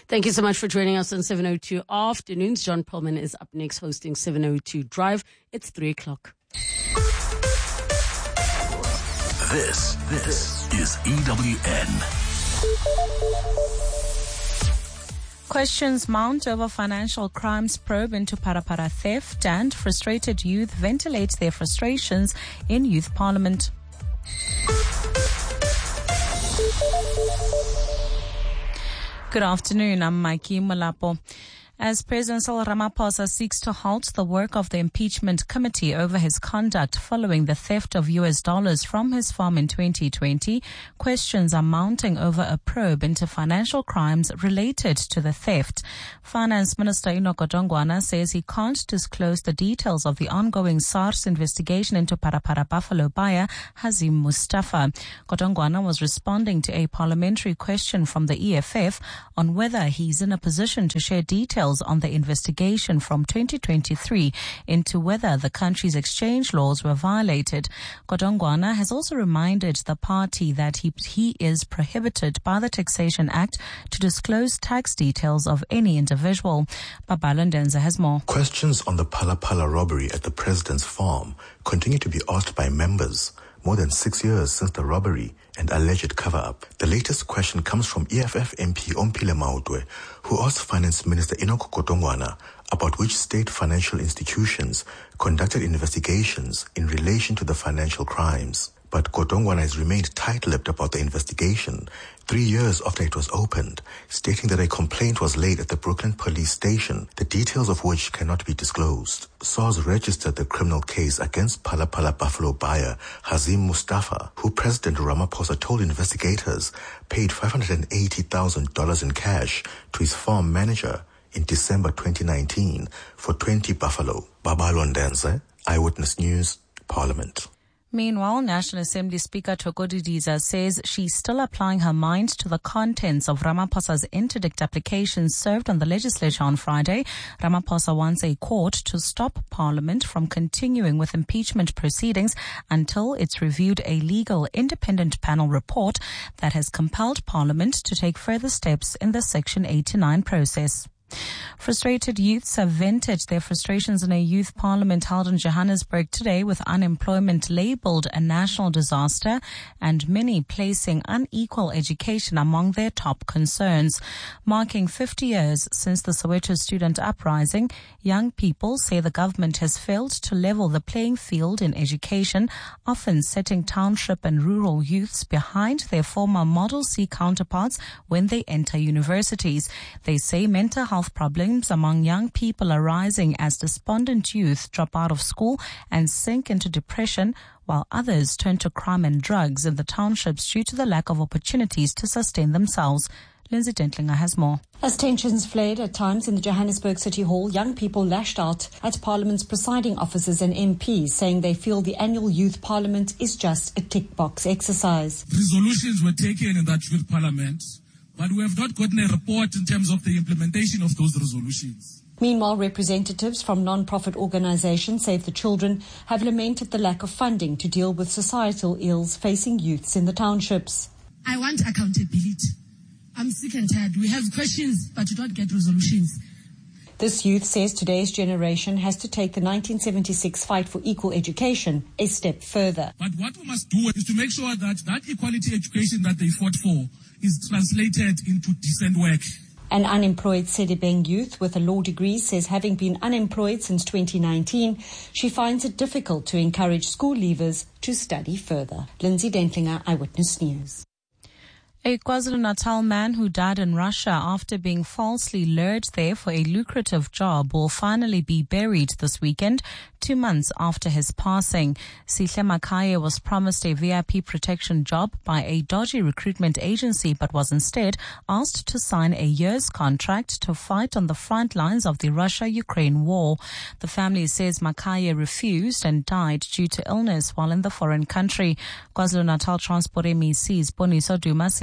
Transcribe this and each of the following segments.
Thank you so much for joining us on 702 Afternoons. John Pullman is up next hosting 702 Drive. It's 3 o'clock. This is EWN. Questions mount over financial crimes probe into Parapara theft, and frustrated youth ventilate their frustrations in youth parliament. Good afternoon, I'm Mikey Molapo. As President Cyril Ramaphosa seeks to halt the work of the impeachment committee over his conduct following the theft of US dollars from his farm in 2020, questions are mounting over a probe into financial crimes related to the theft. Finance Minister Enoch Godongwana says he can't disclose the details of the ongoing SARS investigation into Parapara Buffalo buyer Hazim Mustafa. Godongwana was responding to a parliamentary question from the EFF on whether he's in a position to share details on the investigation from 2023 into whether the country's exchange laws were violated. Godongwana has also reminded the party that he is prohibited by the Taxation Act to disclose tax details of any individual. Babalo Ndenza has more. Questions on the Phala robbery at the president's farm continue to be asked by members more than 6 years since the robbery and alleged cover-up. The latest question comes from EFF MP Ompile Mautwe, who asked Finance Minister Enoch Godongwana about which state financial institutions conducted investigations in relation to the financial crimes. But Godongwana has remained tight-lipped about the investigation 3 years after it was opened, stating that a complaint was laid at the Brooklyn police station, the details of which cannot be disclosed. SARS registered the criminal case against Phala Buffalo buyer Hazim Mustafa, who President Ramaphosa told investigators paid $580,000 in cash to his farm manager in December 2019 for 20 buffalo. Babalo Ndenza, Eyewitness News, Parliament. Meanwhile, National Assembly Speaker Thoko Didiza says she's still applying her mind to the contents of Ramaphosa's interdict application served on the legislature on Friday. Ramaphosa wants a court to stop Parliament from continuing with impeachment proceedings until it's reviewed a legal independent panel report that has compelled Parliament to take further steps in the Section 89 process. Frustrated youths have vented their frustrations in a youth parliament held in Johannesburg today, with unemployment labelled a national disaster and many placing unequal education among their top concerns. Marking 50 years since the Soweto student uprising, young people say the government has failed to level the playing field in education, often setting township and rural youths behind their former Model C counterparts when they enter universities. They say mental health problems among young people are rising as despondent youth drop out of school and sink into depression, while others turn to crime and drugs in the townships due to the lack of opportunities to sustain themselves. Lindsay Dentlinger has more. As tensions flared at times in the Johannesburg City Hall, young people lashed out at Parliament's presiding officers and MPs, saying they feel the annual youth parliament is just a tick-box exercise. Resolutions were taken in that youth parliament, but we have not gotten a report in terms of the implementation of those resolutions. Meanwhile, representatives from non-profit organizations Save the Children have lamented the lack of funding to deal with societal ills facing youths in the townships. I want accountability. I'm sick and tired. We have questions, but we don't get resolutions. This youth says today's generation has to take the 1976 fight for equal education a step further. But what we must do is to make sure that that equality education that they fought for is translated into decent work. An unemployed Sedibeng youth with a law degree says, having been unemployed since 2019, she finds it difficult to encourage school leavers to study further. Lindsay Dentlinger, Eyewitness News. A KwaZulu-Natal man who died in Russia after being falsely lured there for a lucrative job will finally be buried this weekend, 2 months after his passing. Sihle Makaya was promised a VIP protection job by a dodgy recruitment agency, but was instead asked to sign a year's contract to fight on the front lines of the Russia-Ukraine war. The family says Makaya refused and died due to illness while in the foreign country. KwaZulu-Natal Transport MEC Boniso Duma says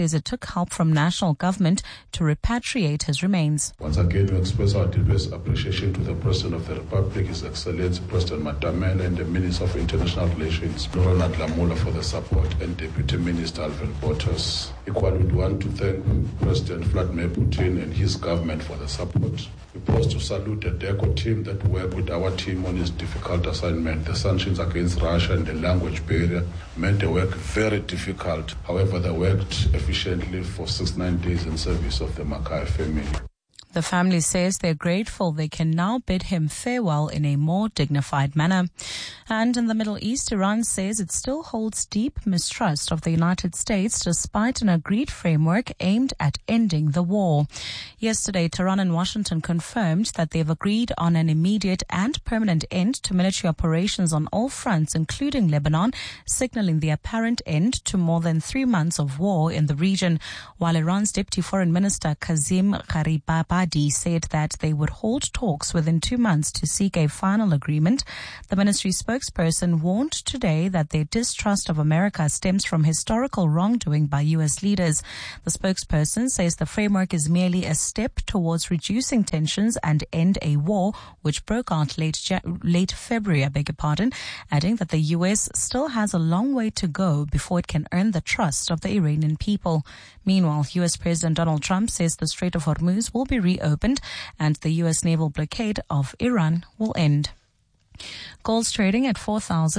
says it took help from national government to repatriate his remains. Once again, we express our deepest appreciation to the President of the Republic, His Excellency President Matamela, and the Minister of International Relations, Ronald Lamola, for the support, and Deputy Minister Alvin Bottas. Equally, we want to thank President Vladimir Putin and his government for the support. We pause to salute the DECO team that worked with our team on this difficult assignment. The sanctions against Russia and the language barrier meant the work very difficult. However, they worked efficiently for 69 days in service of the Mackay family. The family says they're grateful they can now bid him farewell in a more dignified manner. And in the Middle East, Iran says it still holds deep mistrust of the United States despite an agreed framework aimed at ending the war. Yesterday, Tehran and Washington confirmed that they've agreed on an immediate and permanent end to military operations on all fronts, including Lebanon, signaling the apparent end to more than 3 months of war in the region, while Iran's Deputy Foreign Minister Kazim Gharibabadi said that they would hold talks within 2 months to seek a final agreement. The ministry spokesperson warned today that their distrust of America stems from historical wrongdoing by U.S. leaders. The spokesperson says the framework is merely a step towards reducing tensions and end a war which broke out late February, adding that the U.S. still has a long way to go before it can earn the trust of the Iranian people. Meanwhile, U.S. President Donald Trump says the Strait of Hormuz will be reopened and the U.S. naval blockade of Iran will end. Gold's trading at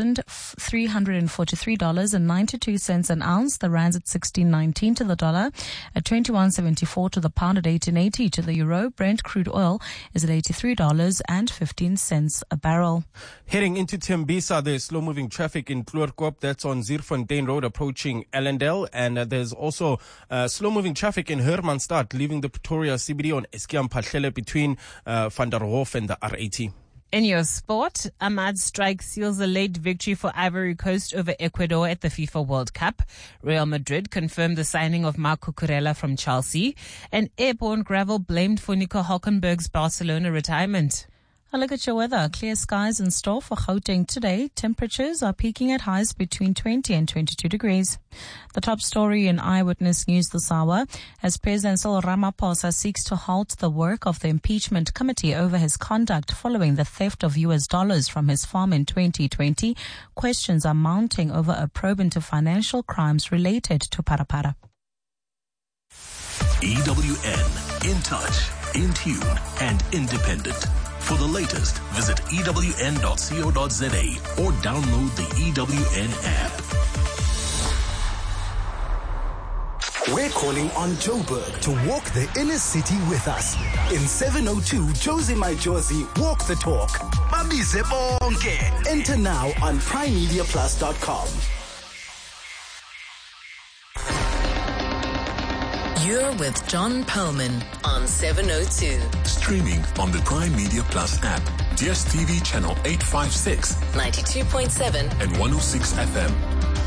$4,343.92 an ounce. The rand's at 16.19 to the dollar, at 21.74 to the pound, at 18.80 to the euro. Brent crude oil is at $83.15 a barrel. Heading into Tembisa, there's slow-moving traffic in Kloorkop. That's on Zierfontein Road approaching Ellendale. And there's also slow-moving traffic in Hermanstad, leaving the Pretoria CBD on Eskiam Pahlele between Van der Hof and the R80. In your sport, Ahmad's strike seals a late victory for Ivory Coast over Ecuador at the FIFA World Cup. Real Madrid confirmed the signing of Marco Kurela from Chelsea. And Airborne Gravel blamed for Nico Hulkenberg's Barcelona retirement. A look at your weather. Clear skies in store for Gauteng today. Temperatures are peaking at highs between 20 and 22 degrees. The top story in Eyewitness News this hour, as President Cyril Ramaphosa seeks to halt the work of the impeachment committee over his conduct following the theft of US dollars from his farm in 2020, questions are mounting over a probe into financial crimes related to Parapara. EWN, in touch, in tune, and independent. For the latest, visit ewn.co.za or download the EWN app. We're calling on Joburg to walk the inner city with us. In 702 Josie My Josie, walk the talk. Babize bonke. Enter now on primemediaplus.com. You're with John Perlman on 702. Streaming on the Prime Media Plus app, DSTV channel 856, 92.7 and 106 FM.